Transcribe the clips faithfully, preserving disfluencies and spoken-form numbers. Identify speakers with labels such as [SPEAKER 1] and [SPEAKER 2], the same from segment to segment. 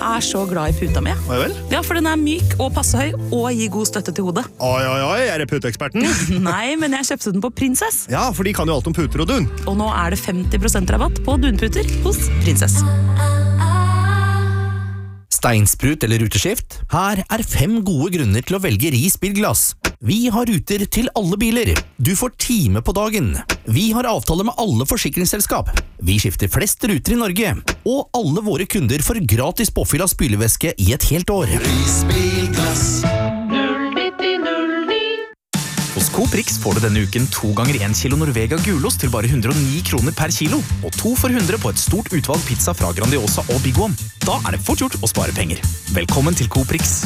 [SPEAKER 1] er så glad i puta mi.
[SPEAKER 2] Hva vel?
[SPEAKER 1] Ja, for den er myk og passe høy og gir god støtte til hodet.
[SPEAKER 2] Oi, oi, oi, er det puteeksperten?
[SPEAKER 1] Nei, men jeg kjøpte den på Princess.
[SPEAKER 2] Ja, for de kan jo alt om puter og dun.
[SPEAKER 1] Og nå er det femti prosent rabatt på dunputer hos Princess.
[SPEAKER 3] Steinsprut eller ruteskift? Her er fem gode grunner til å velge Ris bilglass. Vi har ruter til alle biler. Du får time på dagen. Vi har avtale med alle forsikringsselskap. Vi skifter flest ruter i Norge. Og alle våre kunder får gratis påfyll av spylevæske i et helt år.
[SPEAKER 4] Ris bilglass.
[SPEAKER 5] Hos Coop Rix får du denne uken to ganger en kilo Norvega gulost til bare hundre og ni kroner per kilo, og to for hundre på et stort utvalg pizza fra Grandiosa og Big One. Da er det fort gjort å spare penger. Velkommen til Coop Rix.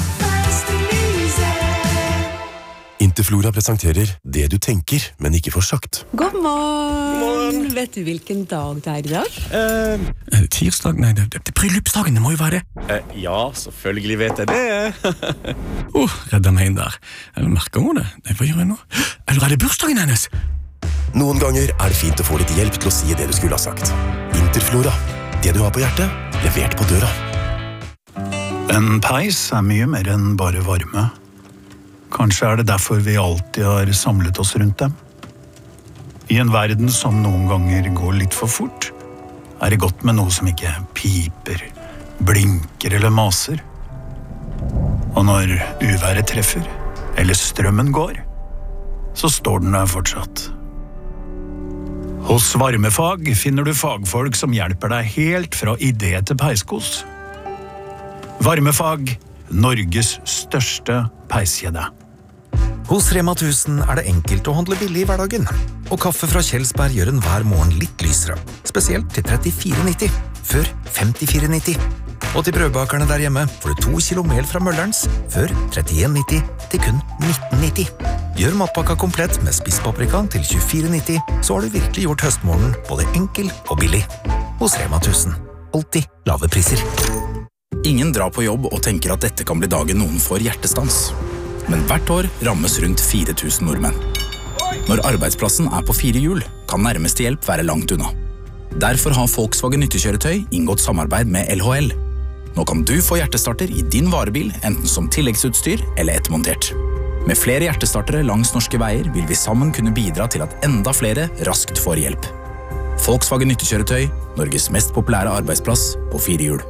[SPEAKER 6] Interflora presenterer det du tenker, men ikke får sagt.
[SPEAKER 7] God morgen! Vet du hvilken dag det er i dag?
[SPEAKER 8] Eh, tirsdag? Nei, det, det bryllupsdagen, det må jo være det.
[SPEAKER 9] Eh, ja, selvfølgelig vet jeg det.
[SPEAKER 8] oh, redda meg inn der. Eller merker hun det? Nei, hva gjør jeg nå? Eller er det bursdagen hennes?
[SPEAKER 6] Noen ganger er det fint å få litt hjelp til å si det du skulle ha sagt. Interflora. Det du har på hjertet, levert på døra.
[SPEAKER 10] En peis er mye mer enn bare varme. Kanskje er det derfor vi alltid har samlet oss rundt dem. I en verden som noen ganger går litt for fort, er det godt med noe som ikke piper, blinker eller maser. Og når uværet treffer, eller strømmen går, så står den der fortsatt. Hos Varmefag finner du fagfolk som hjelper deg helt fra idé til peiskos. Varmefag, Norges største peiskjede.
[SPEAKER 3] Hos Rema tusen er det enkelt å handle billig i hverdagen. Og kaffe fra Kjelsberg gjør en hver morgen litt lysere. Spesielt til trettifire nitti, før femtifire nitti. Og til brødbakerne der hjemme får du to kilo mel fra Møllerens, før trettien nitti til kun nitten nitti. Gjør matpakka komplett med spisspaprika til tjuefire nitti, så har du virkelig gjort høstmorgen både enkel og billig. Hos Rema tusen. Alltid lave priser.
[SPEAKER 5] Ingen drar på jobb og tenker at dette kan bli dagen noen får hjertestans. Men hvert år rammes rundt fire tusen nordmenn. Når arbeidsplassen er på fire hjul, kan nærmeste hjelp være langt unna. Derfor har Volkswagen nyttekjøretøy inngått samarbeid med L H L. Nå kan du få hjertestarter i din varebil, enten som tilleggsutstyr eller ettermontert. Med flere hjertestartere langs norske veier vil vi sammen kunne bidra til at enda flere raskt får hjelp. Volkswagen nyttekjøretøy, Norges mest populære arbeidsplass på fire hjul.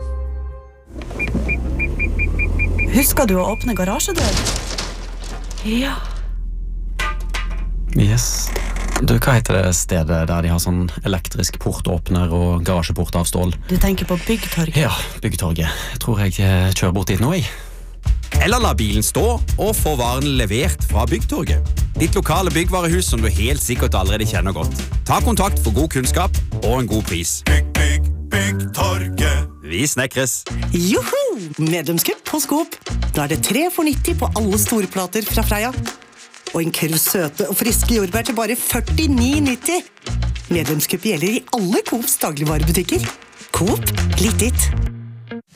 [SPEAKER 7] Husker du å åpne garasjedør? Ja.
[SPEAKER 11] Yes. Du, hva heter det stedet der de har sånn elektrisk portåpner og garasjeport av stål?
[SPEAKER 7] Du tenker på Byggtorget?
[SPEAKER 11] Ja, Byggtorget. Jeg tror jeg kjører bort dit nå, jeg.
[SPEAKER 12] Eller la bilen stå og få varen levert fra Byggtorget. Ditt lokale byggvarehus som du helt sikkert allerede kjenner godt. Ta kontakt for god kunnskap og en god pris.
[SPEAKER 4] Bygg, bygg, Byggtorget.
[SPEAKER 12] Vi snekres.
[SPEAKER 13] Joho! Medlemskupp hos Coop. Da er det tre for nitti på alle storplater fra Freia. Og en krus søte og friske jordbær til bare førtini nitti. Medlemskupp gjelder i alle Coops dagligvarebutikker. Coop, litt ditt.